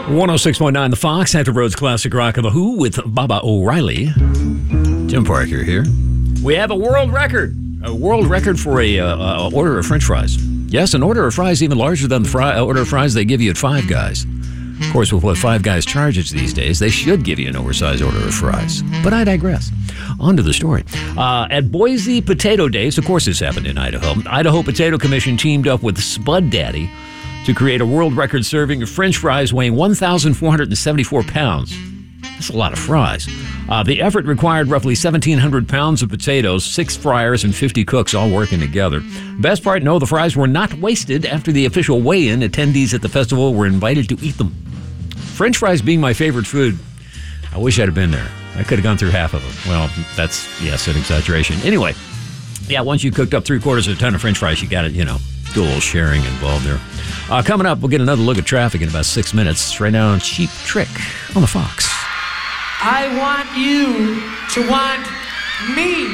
106.9 The Fox, Hampton Roads Classic Rock of The Who with Baba O'Reilly. Jim Parker here. We have a world record for a order of French fries. Yes, an order of fries even larger than the order of fries they give you at Five Guys. Of course, with what Five Guys charges these days, they should give you an oversized order of fries. But I digress. On to the story. At Boise Potato Days, of course this happened in Idaho, Idaho Potato Commission teamed up with Spud Daddy to create a world record serving of French fries weighing 1,474 pounds. That's a lot of fries. The effort required roughly 1,700 pounds of potatoes, 6 fryers, and 50 cooks all working together. Best part, no, the fries were not wasted. After the official weigh-in, attendees at the festival were invited to eat them. French fries being my favorite food, I wish I'd have been there. I could have gone through half of them. Well, that's, yes, an exaggeration. Anyway, yeah, once you cooked up 3/4 of a ton of French fries, you got to, do a little sharing involved there. Coming up, we'll get another look at traffic in about 6 minutes. Right now, Cheap Trick on the Fox. I want you to want me.